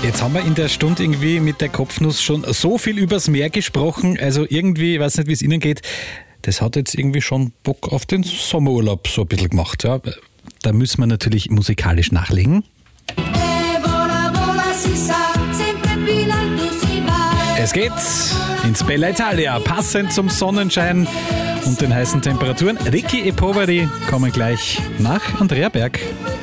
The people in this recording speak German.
Jetzt haben wir in der Stunde irgendwie mit der Kopfnuss schon so viel übers Meer gesprochen. Also irgendwie, ich weiß nicht, wie es Ihnen geht, das hat jetzt irgendwie schon Bock auf den Sommerurlaub so ein bisschen gemacht. Ja. Da müssen wir natürlich musikalisch nachlegen. Es geht ins Bella Italia, passend zum Sonnenschein und den heißen Temperaturen. Ricky e Poveri kommen gleich nach Andrea Berg.